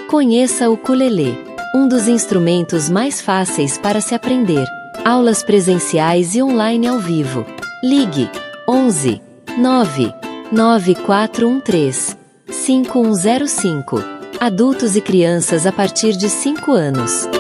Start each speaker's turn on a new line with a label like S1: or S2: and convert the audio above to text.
S1: Conheça o ukulele, um dos instrumentos mais fáceis para se aprender. Aulas presenciais e online ao vivo. Ligue 11 9 9413 5105. Adultos e crianças a partir de 5 anos.